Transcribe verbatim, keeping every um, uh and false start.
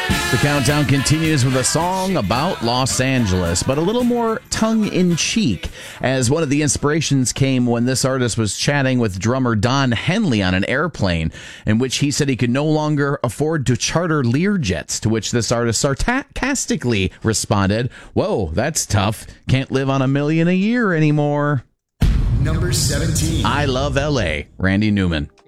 The countdown continues with a song about Los Angeles, but a little more tongue-in-cheek, as one of the inspirations came when this artist was chatting with drummer Don Henley on an airplane, in which he said he could no longer afford to charter Learjets, to which this artist sarcastically responded, "Whoa, that's tough. Can't live on a million a year anymore." Number seventeen. I Love L A, Randy Newman.